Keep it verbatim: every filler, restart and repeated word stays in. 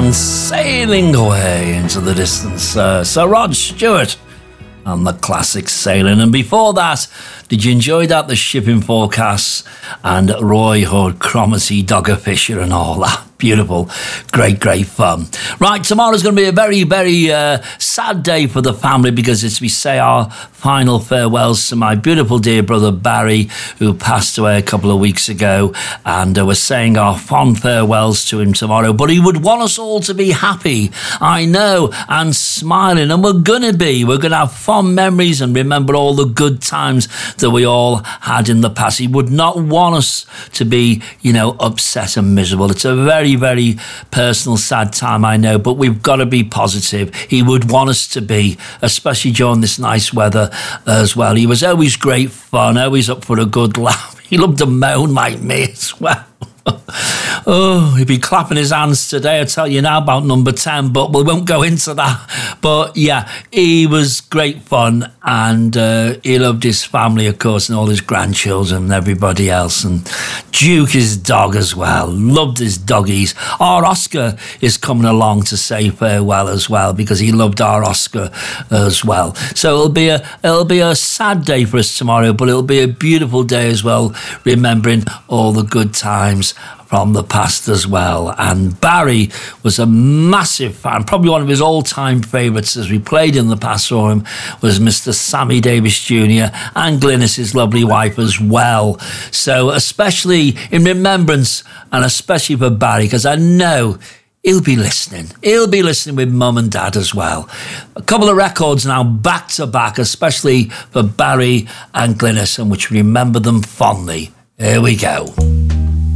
and Sailing Away into the Distance. Uh, Sir Rod Stewart and the classic Sailing. And before that, did you enjoy that? The shipping forecasts and Roy Hood, Cromarty, Dogger Fisher and all that. Beautiful. Great, great fun. Right, tomorrow's going to be a very, very uh, sad day for the family because it's we say our final farewells to my beautiful dear brother Barry, who passed away a couple of weeks ago, and uh, we're saying our fond farewells to him tomorrow. But he would want us all to be happy, I know, and smiling, and we're going to be. We're going to have fond memories and remember all the good times that we all had in the past. He would not want us to be, you know, upset and miserable. It's a very very personal, sad time, I know, but we've got to be positive. He would want us to be, especially during this nice weather as well. He was always great fun, always up for a good laugh. He loved to moan like me as well. Oh, he'd be clapping his hands today, I tell you now, about number ten, but we won't go into that. But yeah, he was great fun, and uh, he loved his family, of course, and all his grandchildren and everybody else, and Duke, his dog as well, loved his doggies. Our Oscar is coming along to say farewell as well, because he loved our Oscar as well. So it'll be a it'll be a sad day for us tomorrow, but it'll be a beautiful day as well, remembering all the good times from the past as well. And Barry was a massive fan. Probably one of his all-time favourites as we played in the past for him was Mister Sammy Davis Junior and Glynis, his lovely wife, as well. So especially in remembrance, and especially for Barry, because I know he'll be listening. He'll be listening with mum and dad as well. A couple of records now back to back, especially for Barry and Glynis, and which remember them fondly. Here we go.